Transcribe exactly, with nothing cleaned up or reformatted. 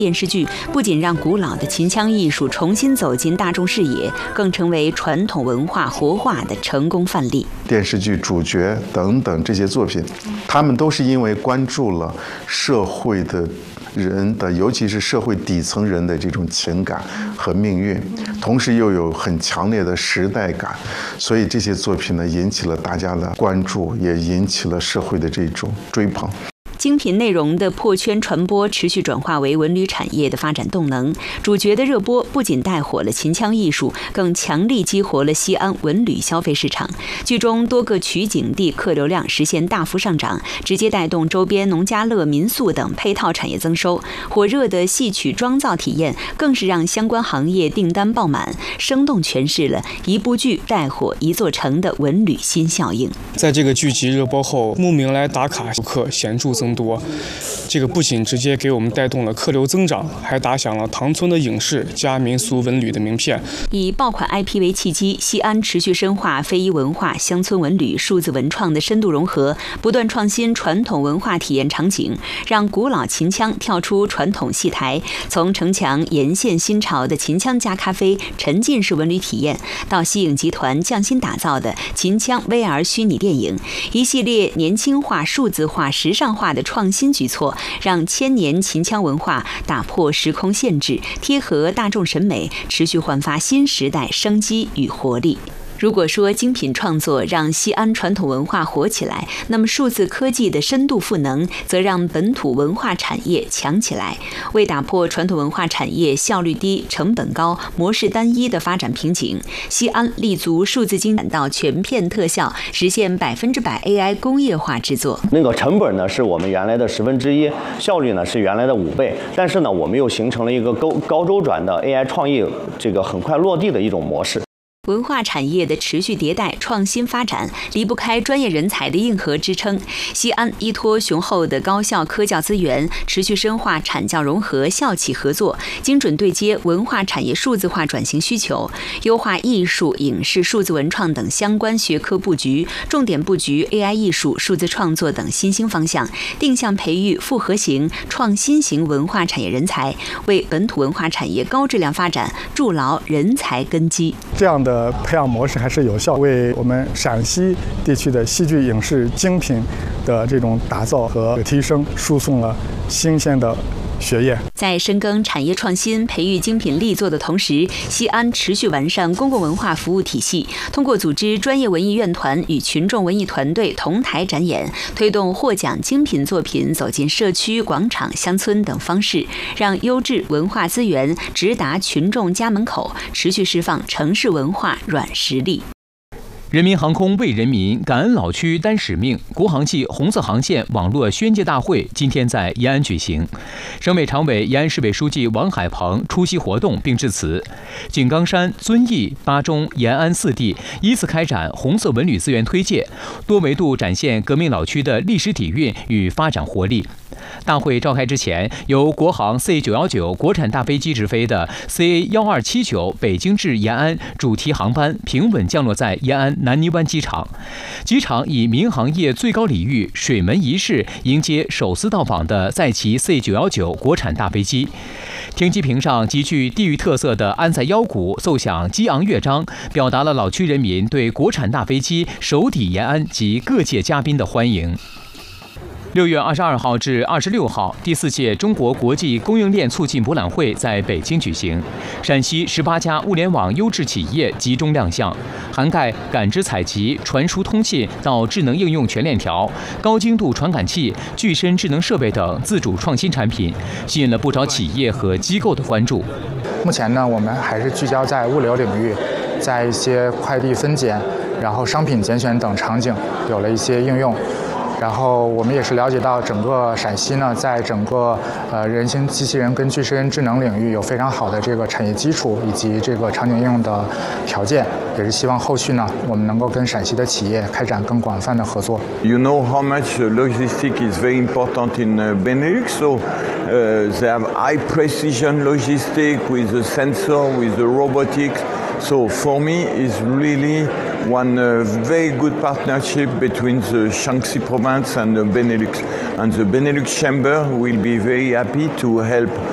电视剧不仅让古老的秦腔艺术重新走进大众视野，更成为传统文化活化的成功范例。 电视剧主角等等这些作品，他们都是因为关注了社会的人的，尤其是社会底层人的这种情感和命运，同时又有很强烈的时代感，所以这些作品呢，引起了大家的关注，也引起了社会的这种追捧。 精品内容的破圈传播持续转化为文旅产业的发展动能。主角的热播不仅带火了秦腔艺术，更强力激活了西安文旅消费市场。剧中多个取景地客流量实现大幅上涨，直接带动周边农家乐、民宿等配套产业增收。火热的戏曲妆造体验更是让相关行业订单爆满，生动诠释了一部剧带火一座城的文旅新效应。 在这个剧集热播后，慕名来打卡游客显著增多，这个不仅直接给我们带动了客流增长，还打响了唐村的影视加民俗文旅的名片。 以爆款 I P 为契机，西安持续深化非遗文化、乡村文旅、数字文创的深度融合，不断创新传统文化体验场景，让古老秦腔跳出传统戏台，从城墙沿线新潮的秦腔加咖啡沉浸式文旅体验，到西影集团匠心打造的秦腔 V R 虚拟电影，一系列年轻化、数字化、时尚化的创新举措，让千年秦腔文化打破时空限制，贴合大众审美，持续焕发新时代生机与活力。如果说精品创作让西安传统文化火起来，那么数字科技的深度赋能则让本土文化产业强起来。为打破传统文化产业效率低、成本高、模式单一的发展瓶颈，西安立足数字精准到全片特效，实现百分之百 A I 工业化制作。 那个成本呢是我们原来的十分之一，效率呢是原来的五倍，但是呢，我们又形成了一个高高周转的 A I 创意，这个很快落地的一种模式。 文化产业的持续迭代、创新发展，离不开专业人才的硬核支撑。西安依托雄厚的高校科教资源，持续深化产教融合、校企合作，精准对接文化产业数字化转型需求，优化艺术、影视、数字文创等相关学科布局，重点布局 A I 艺术、数字创作等新兴方向，定向培育复合型、创新型文化产业人才，为本土文化产业高质量发展筑牢人才根基。 这样的培养模式还是有效，为我们陕西地区的戏剧影视精品的这种打造和提升输送了新鲜的学业。 在深耕产业创新、培育精品力作的同时，西安持续完善公共文化服务体系，通过组织专业文艺院团与群众文艺团队同台展演，推动获奖精品作品走进社区、广场、乡村等方式，让优质文化资源直达群众家门口，持续释放城市文化软实力。 人民航空为人民，感恩老区担使命。国航系红色航线网络宣介大会今天在延安举行，省委常委、延安市委书记王海鹏出席活动并致辞。井冈山、遵义、巴中、延安四地依次开展红色文旅资源推介，多维度展现革命老区的历史底蕴与发展活力。大会召开之前，由国航 C 九一九国产大飞机直飞的 C A 一二七九北京至延安主题航班平稳降落在延安南泥湾机场。机场以民航业最高礼遇水门仪式迎接首次到访的在其 C 九一九国产大飞机。停机坪上极具地域特色的安在腰鼓奏响激昂乐章，表达了老区人民对国产大飞机首抵延安及各界嘉宾的欢迎。六月二十二号至二十六号，第四届中国国际供应链促进博览会在北京举行。陕西十八家物联网优质企业集中亮相，涵盖感知采集、传输通信到智能应用全链条、高精度传感器、具身智能设备等自主创新产品，吸引了不少企业和机构的关注。 目前呢，我们还是聚焦在物流领域，在一些快递分拣、然后商品拣选等场景有了一些应用。然后我们也是了解到，整个陕西呢，在整个呃人形机器人跟具身智能领域有非常好的这个产业基础以及这个场景应用的条件，也是希望后续呢，我们能够跟陕西的企业开展更广泛的合作。 You know how much logistics is very important in Benelux, so uh, they have high precision logistics with the sensor, with the robotics. So for me, it's really one uh, very good partnership between the Shanxi province and the Benelux. And the Benelux Chamber will be very happy to help